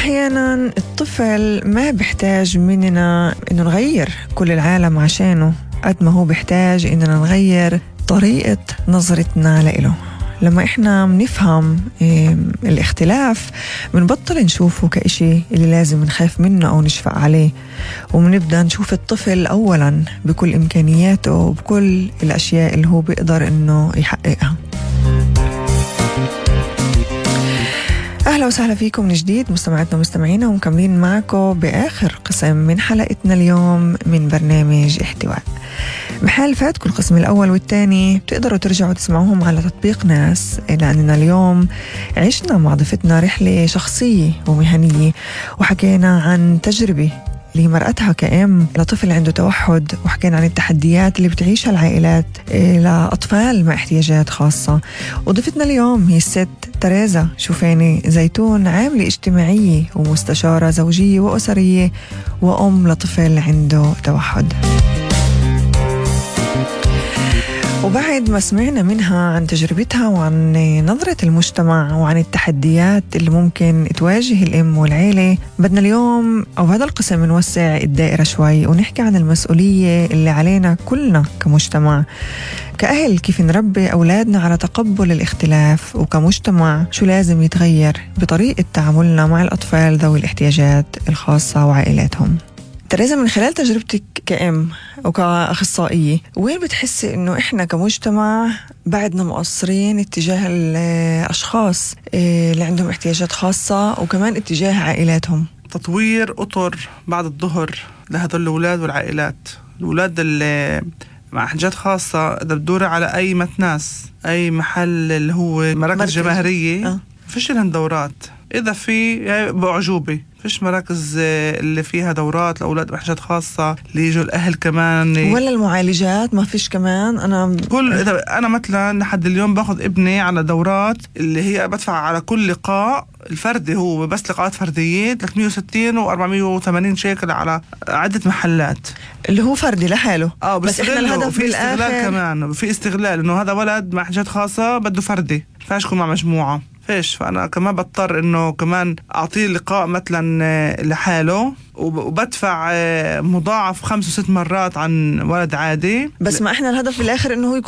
أحيانا الطفل ما بيحتاج مننا إنه نغير كل العالم عشانه قد ما هو بيحتاج إننا نغير طريقة نظرتنا له. لما إحنا بنفهم الاختلاف بنبطل نشوفه كإشي اللي لازم نخاف منه أو نشفق عليه، وبنبدأ نشوف الطفل أولا بكل إمكانياته وبكل الأشياء اللي هو بيقدر إنه يحققها. أهلا وسهلا فيكم من جديد مستمعاتنا ومستمعينا، ومكملين معكم بآخر قسم من حلقتنا اليوم من برنامج احتواء. محال فاتكم القسم الأول والثاني بتقدروا ترجعوا تسمعوهم على تطبيق ناس، لأننا اليوم عشنا مع ضيفتنا رحلة شخصية ومهنية وحكينا عن تجربة اللي مرأتها كأم لطفل عنده توحد، وحكينا عن التحديات اللي بتعيشها العائلات لأطفال مع احتياجات خاصة. وضيفتنا اليوم هي الست تريزا شوفاني زيتون، عاملة اجتماعية ومستشارة زوجية وأسرية وأم لطفل عنده توحد. وبعد ما سمعنا منها عن تجربتها وعن نظرة المجتمع وعن التحديات اللي ممكن تواجه الأم والعيلة، بدنا اليوم أو هذا القسم نوسع الدائرة شوي ونحكي عن المسؤولية اللي علينا كلنا كمجتمع كأهل، كيف نربي أولادنا على تقبل الاختلاف، وكمجتمع شو لازم يتغير بطريقة تعاملنا مع الأطفال ذوي الاحتياجات الخاصة وعائلاتهم. تريزا، من خلال تجربتك كأم وكأخصائية، وين بتحسي إنه إحنا كمجتمع بعدنا مقصرين اتجاه الأشخاص اللي عندهم احتياجات خاصة وكمان اتجاه عائلاتهم؟ تطوير أطر بعد الظهر لهذول الأولاد والعائلات. الأولاد اللي مع احتياجات خاصة إذا بتدوري على أي متناس، أي محل اللي هو مراكز جماهيرية فيش لهم دورات. إذا في بعجوبة فيش مراكز اللي فيها دورات لأولاد بحاجات خاصة اللي يجوا الأهل كمان، ولا المعالجات ما فيش كمان. إذا أنا مثلا لحد اليوم باخذ ابني على دورات اللي هي بدفع على كل لقاء الفردي، هو بس لقاءات فردية 360 و480 شيكل على عدة محلات، اللي هو فردي لحاله. بس إحنا الهدف في استغلال كمان، في استغلال إنه هذا ولد مع حاجات خاصة بده فردي، فاش يكون مع مجموعة فيش. فأنا كمان بضطر إنه كمان أعطيه لقاء مثلا لحاله، وبدفع مضاعف 5 و6 مرات عن ولد عادي. بس ما إحنا الهدف بالآخر إنه هو